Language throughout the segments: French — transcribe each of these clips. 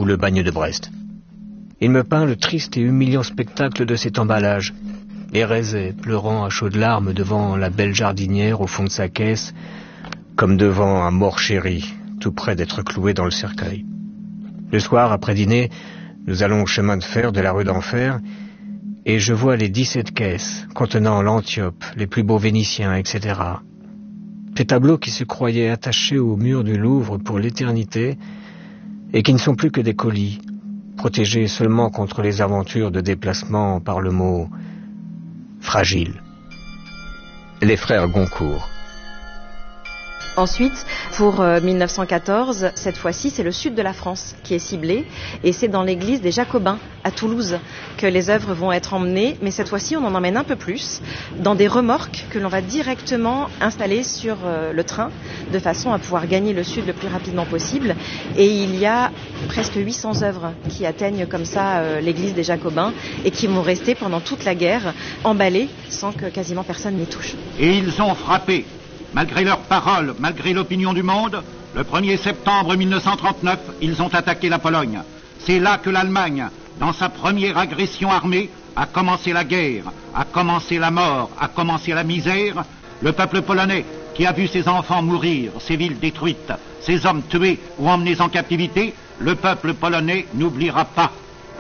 le bagne de Brest. Il me peint le triste et humiliant spectacle de cet emballage. Les Rézets pleurant à chaudes larmes devant la belle jardinière au fond de sa caisse, comme devant un mort chéri, tout près d'être cloué dans le cercueil. Le soir, après dîner, nous allons au chemin de fer de la rue d'Enfer, et je vois les 17 caisses contenant l'Antiope, les plus beaux Vénitiens, etc. Ces tableaux qui se croyaient attachés au mur du Louvre pour l'éternité, et qui ne sont plus que des colis, protégés seulement contre les aventures de déplacement par le mot « fragile ». Les frères Goncourt. Ensuite, pour 1914, cette fois-ci, c'est le sud de la France qui est ciblé, et c'est dans l'église des Jacobins, à Toulouse, que les œuvres vont être emmenées, mais cette fois-ci, on en emmène un peu plus, dans des remorques que l'on va directement installer sur le train, de façon à pouvoir gagner le sud le plus rapidement possible. Et il y a presque 800 œuvres qui atteignent comme ça l'église des Jacobins, et qui vont rester pendant toute la guerre, emballées, sans que quasiment personne n'y touche. Et ils ont frappé. Malgré leurs paroles, malgré l'opinion du monde, le 1er septembre 1939, ils ont attaqué la Pologne. C'est là que l'Allemagne, dans sa première agression armée, a commencé la guerre, a commencé la mort, a commencé la misère. Le peuple polonais, qui a vu ses enfants mourir, ses villes détruites, ses hommes tués ou emmenés en captivité, le peuple polonais n'oubliera pas.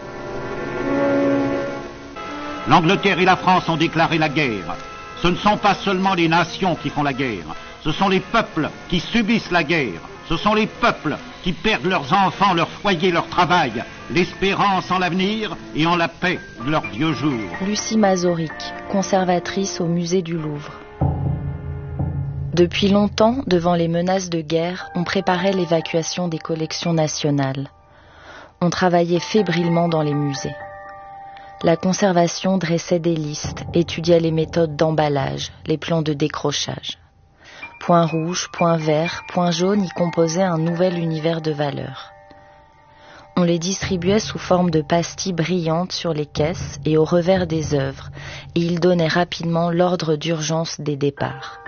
L'Angleterre et la France ont déclaré la guerre. Ce ne sont pas seulement les nations qui font la guerre, ce sont les peuples qui subissent la guerre, ce sont les peuples qui perdent leurs enfants, leur foyer, leur travail, l'espérance en l'avenir et en la paix de leurs vieux jours. Lucie Mazoric, conservatrice au musée du Louvre. Depuis longtemps, devant les menaces de guerre, on préparait l'évacuation des collections nationales. On travaillait fébrilement dans les musées. La conservation dressait des listes, étudiait les méthodes d'emballage, les plans de décrochage. Point rouge, point vert, point jaune y composaient un nouvel univers de valeurs. On les distribuait sous forme de pastilles brillantes sur les caisses et au revers des œuvres, et ils donnaient rapidement l'ordre d'urgence des départs.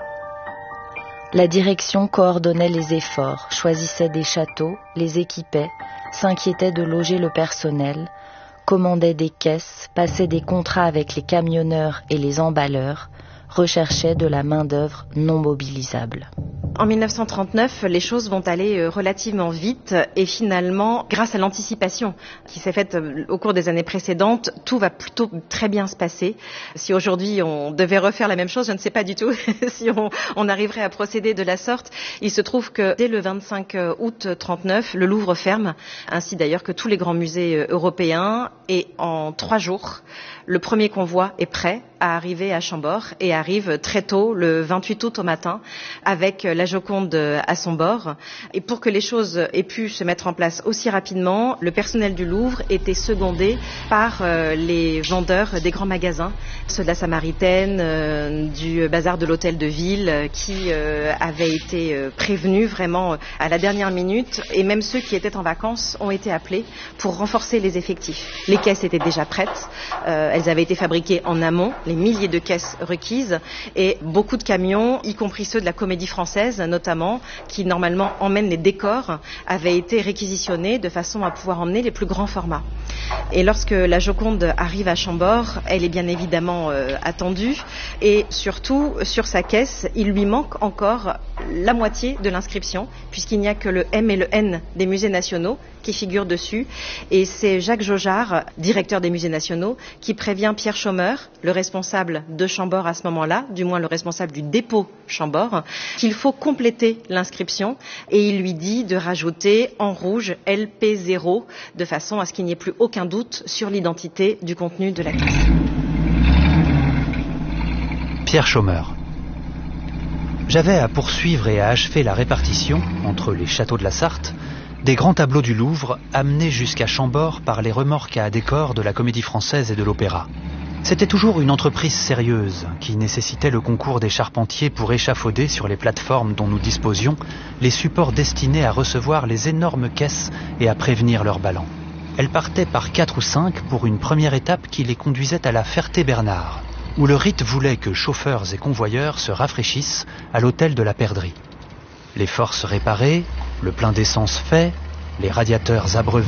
La direction coordonnait les efforts, choisissait des châteaux, les équipait, s'inquiétait de loger le personnel, commandait des caisses, passait des contrats avec les camionneurs et les emballeurs, recherchait de la main-d'œuvre non mobilisable. En 1939, les choses vont aller relativement vite et finalement, grâce à l'anticipation qui s'est faite au cours des années précédentes, tout va plutôt très bien se passer. Si aujourd'hui on devait refaire la même chose, je ne sais pas du tout si on arriverait à procéder de la sorte. Il se trouve que dès le 25 août 1939, le Louvre ferme, ainsi d'ailleurs que tous les grands musées européens, et en 3 jours, le premier convoi est prêt à arriver à Chambord et arrive très tôt, le 28 août au matin, avec la Joconde à son bord. Et pour que les choses aient pu se mettre en place aussi rapidement, le personnel du Louvre était secondé par les vendeurs des grands magasins, ceux de la Samaritaine, du bazar de l'Hôtel de Ville, qui avaient été prévenus vraiment à la dernière minute, et même ceux qui étaient en vacances ont été appelés pour renforcer les effectifs. Les caisses étaient déjà prêtes, elles avaient été fabriquées en amont, les milliers de caisses requises, et beaucoup de camions, y compris ceux de la Comédie Française notamment, qui normalement emmènent les décors, avaient été réquisitionnés de façon à pouvoir emmener les plus grands formats. Et lorsque la Joconde arrive à Chambord, elle est bien évidemment attendue, et surtout sur sa caisse, il lui manque encore la moitié de l'inscription, puisqu'il n'y a que le M et le N des musées nationaux qui figurent dessus, et c'est Jacques Jaujard, directeur des musées nationaux, qui prévient Pierre Chômeur, le responsable de Chambord à ce moment-là, du moins le responsable du dépôt Chambord, qu'il faut compléter l'inscription, et il lui dit de rajouter en rouge LP0, de façon à ce qu'il n'y ait plus aucun doute sur l'identité du contenu de la caisse. Pierre Chômeur. J'avais à poursuivre et à achever la répartition, entre les châteaux de la Sarthe, des grands tableaux du Louvre amenés jusqu'à Chambord par les remorques à décors de la Comédie Française et de l'Opéra. C'était toujours une entreprise sérieuse qui nécessitait le concours des charpentiers pour échafauder sur les plateformes dont nous disposions les supports destinés à recevoir les énormes caisses et à prévenir leurs ballons. Elles partaient par 4 ou 5 pour une première étape qui les conduisait à la Ferté-Bernard, où le rite voulait que chauffeurs et convoyeurs se rafraîchissent à l'hôtel de la Perdrix. Les forces réparées, le plein d'essence fait, les radiateurs abreuvés,